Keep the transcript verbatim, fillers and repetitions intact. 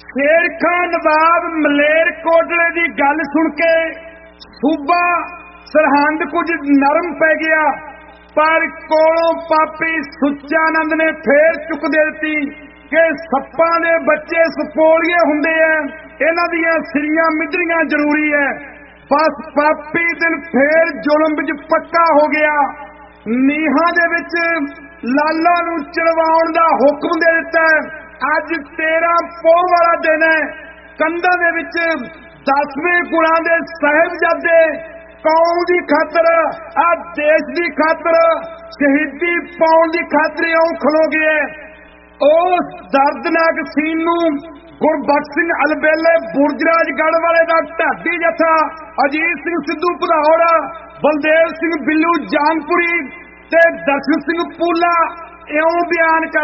शेर खां नवाब मलेरकोटले की गल सुन के सूबा सरहंद कुछ नरम पै गया, पर कोलों पापी सुच्चानंद ने फिर चुक देती कि सप्पां दे बच्चे सपोलिए हुंदे है, इन्हां दियां सिरियां मिधणियां जरूरी है। बस पापी दिन फिर जुल्म विच पक्का हो गया। नीहां दे विच लाला नूं चढ़वाउण दा हुक्म दे दिता है। अज तेरह पोह वाला दिन है। कंधां दे विच दसवें गुणां दे साहिबजादे कौम की खातर, आ देश की खातर शहीदी पाउण की खातर इउं खलो गए। उस दर्दनाक सीन नूं गुरबख्श सिंह अलबेले बुरजराजगढ़ वाले का ढाडी जथा, अजीत सिंह सिद्धू भदौड़, बलदेव सिंह बिल्लू जानपुरी ते दर्शन सिंह पूला इउं बयान कर